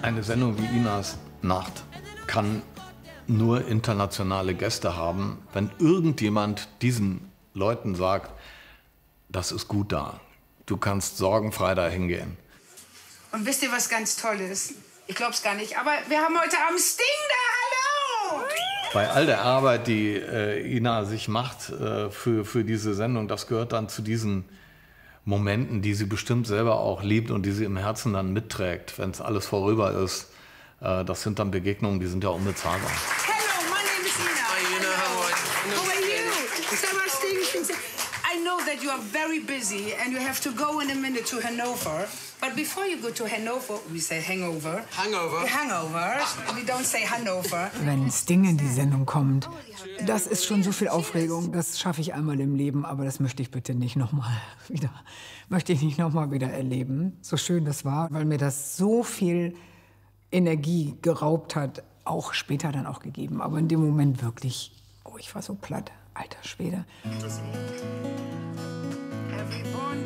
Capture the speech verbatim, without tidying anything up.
Eine Sendung wie Inas Nacht kann nur internationale Gäste haben, wenn irgendjemand diesen Leuten sagt, das ist gut da. Du kannst sorgenfrei da hingehen. Und wisst ihr, was ganz toll ist? Ich glaub's gar nicht, aber wir haben heute Abend Sting da, hallo! Bei all der Arbeit, die äh, Ina sich macht äh, für, für diese Sendung, das gehört dann zu diesen Momenten, die sie bestimmt selber auch liebt und die sie im Herzen dann mitträgt, wenn es alles vorüber ist. Äh, das sind dann Begegnungen, die sind ja unbezahlbar. Hello, my name is Ina. Hi, Ina, how are you? How are you? So much things. I know that you are very busy and you have to go in a minute to Hanover. But before you go to Hanover, we say hangover. Hangover? Hangover. We don't say Hanover. Wenn Sting in die Sendung kommt, das ist schon so viel Aufregung. Das schaffe ich einmal im Leben, aber das möchte ich bitte nicht noch mal wieder, möchte ich nicht noch mal wieder erleben. So schön das war, weil mir das so viel Energie geraubt hat, auch später dann auch gegeben. Aber in dem Moment wirklich, oh, ich war so platt, alter Schwede.